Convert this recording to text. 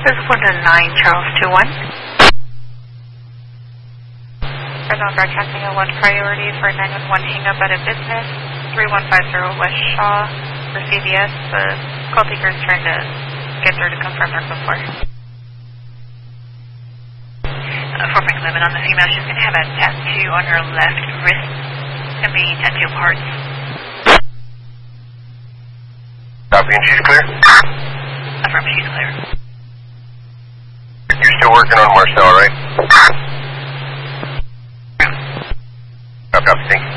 This is 109 Charles 21. Arizona Broadcasting at 1 priority for 911 hang up at a business, 3150 West Shaw for CBS. The call taker is trying to get through to confirm their before. 4.11 on the female, she's going to have a tattoo on her left wrist. It's going to be tattoo parts. Copy, and she's clear? Affirm, she's clear. You're still working on Marcel, right? Copy, thank you.